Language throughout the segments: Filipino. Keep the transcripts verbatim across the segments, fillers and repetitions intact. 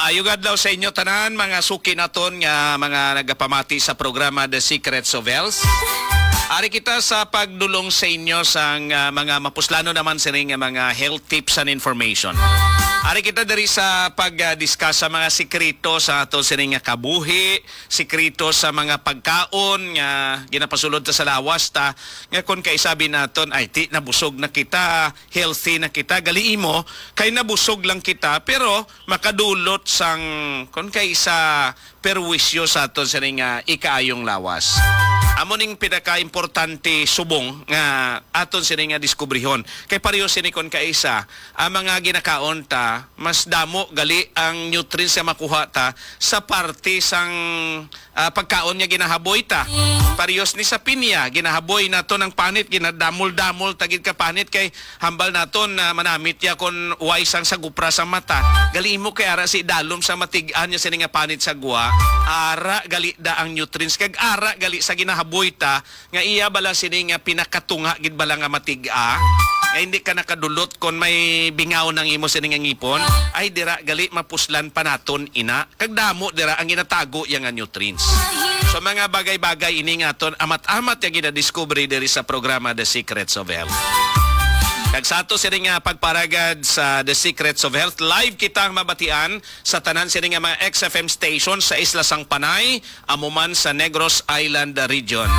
Maayong adlaw sa inyo tanan mga suki naton nga mga nagapamati sa programa The Secrets of Health. Ari kita sa pagdulong sa inyo sa uh, mga mapuslano naman sa ring mga health tips and information. Ari kita diri sa pag-discuss sa mga sikreto sa ato sa ring kabuhi, sikreto sa mga pagkaon nga ginapasulod ta sa lawas ta nga kun kay sabi naton ay ti nabusog na kita, healthy na kita, gali mo kay nabusog lang kita pero makadulot sang kun kay sa perwisyo sa aton sa ring uh, ikaayong lawas. Amo ning pinaka-importante subong nga aton sini nga diskubrihon. Kay pareho sini kon kaisa, ang mga ginakaon ta mas damo gali ang nutrients nga makuha ta sa parte sang uh, pagkaon nga ginahaboy ta. Parehos ni sa pinya, ginahaboy nato ng panit, ginadamol-damol tagid ka panit kay hambal naton na uh, manamit ya kon way sang sa gupra sa mata. Gali mo kay ara si dalom sa matig-an nya sini nga panit sa guwa, ara gali da ang nutrients kag ara gali sa ginahaboy boyta nga iya bala sini nga pinakatunga gid bala nga matiga nga hindi ka nakadulot kon may bingaw ng imo sini nga ngipon ay dira gali mapuslan pa naton ina kag damo dira ang ginatago yang nga nutrients. So mga bagay-bagay ini nga ton amat-amat yang gina-discovery diri sa programa The Secrets of Health. Kag sa ato sini nga pagparagad sa The Secrets of Health, live kitang mabatian sa tanan sini nga mga X F M station sa Isla Sangpanay, amuman sa Negros Island region.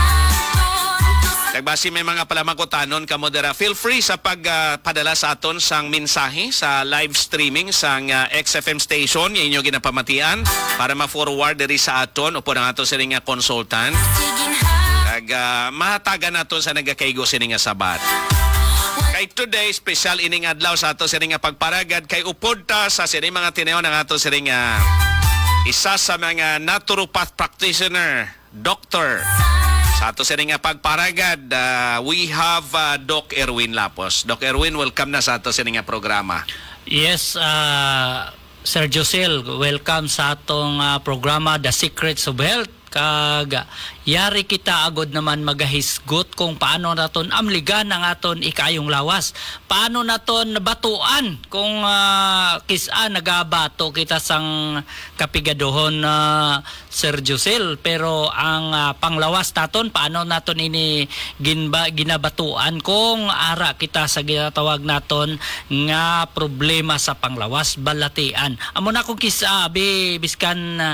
Nagbasi may mga palamakotanon kamo dira. Feel free sa pagpadala uh, sa aton sang mensahe sa live streaming sang uh, X F M station nga inyo ginapamatian para ma-forward diri sa aton upo ang ato sini nga consultant. Kag uh, mahatagan naton sa nagakaygo sini nga sabat. Kay today, special ining adlaw sa ato sini nga pagparagad kay upod ta sa sini mga tineon ng ato sini nga isa sa mga naturopath practitioner, doctor. Sa ato sini nga pagparagad, uh, we have uh, Doc Erwin Lapos. Doc Erwin, welcome na sa ato sini nga programa. Yes, uh, Sir Josel, welcome sa atong uh, programa The Secrets of Health. Kag yari kita agod naman magahisgot kung paano naton amligan ang aton ikayong lawas. Paano naton batuan kung uh, kisa nagabato kita sang kapigadohon na uh, Sir Josel. Pero ang uh, panglawas naton paano naton ini ginba, ginabatuan kung ara kita sa ginatawag naton nga problema sa panglawas balatian. Amo na kung kisa abi biskan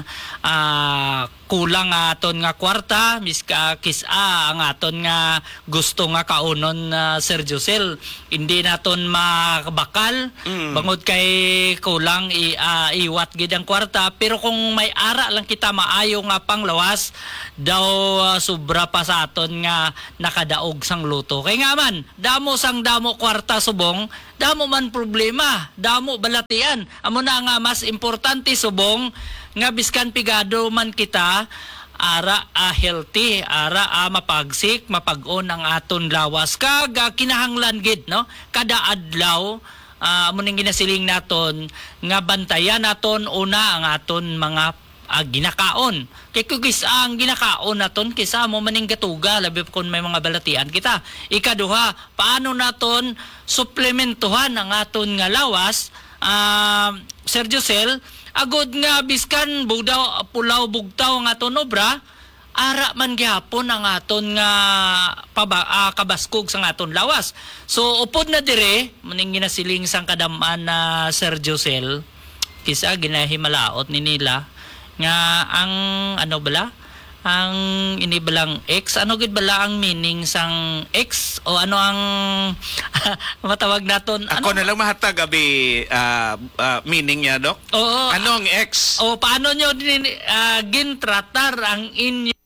uh, kulang aton nga kwarta miska kisa ang aton nga gusto nga kaunon uh, Sir Josel hindi naton makabakal mm. bangod kay kulang i, uh, iwat gid ang kwarta pero kung may ara lang kita maayo nga panglawas daw uh, sobra pa sa aton nga nakadaog sang luto kay nga man damo sang damo kwarta subong damo man problema damo balatian amo na nga mas importante subong nga biskan pigado man kita ara a healthy ara a mapagsik mapag-on ang aton lawas kag uh, kinahanglan gid no kada adlaw uh, amo ning ginasiling naton nga bantayan naton una ang aton mga uh, ginakaon kay kugis ang ginakaon naton kisa mo maning gatuga labi kun may mga balatian kita ikaduha paano naton suplementuhan ang aton nga lawas uh, Sir Josel agod nga biskan bugdaw pulaw bugtaw nga aton obra ara man gyapon ang aton nga paba, uh, kabaskog sa aton lawas. So upod na dire muning ginasiling sang kadamaan na Sir Josel kisa ginahimalaot ni nila nga ang ano bala ang inibalang X ano gid bala ang meaning sang X o ano ang matawag naton ako ano? Na lang mahatag abi uh, uh, meaning niya Dok. Oo, ano ang X o paano nyo din uh, gintratar ang inyo